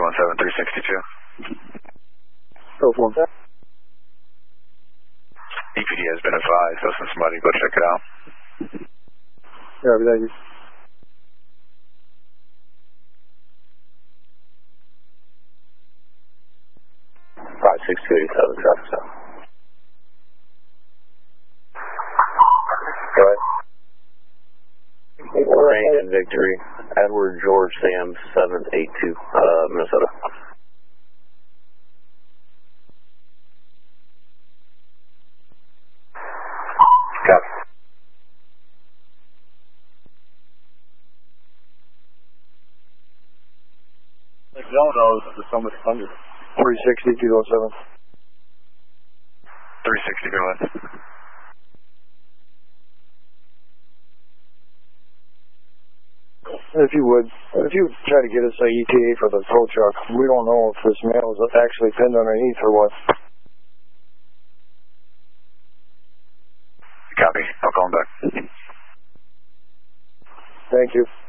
Go for that. EPD has been advised, so send somebody go check it out. Yeah, thank you. 56287 traffic stop. Go ahead. Range and Victory, Edward George Sam 782, Minnesota. Copy. McDonald's is so much thunder. 360, 207. 360, go ahead. If you try to get us a ETA for the tow truck, we don't know if this mail is actually pinned underneath or what. Copy. I'll call him back. Thank you.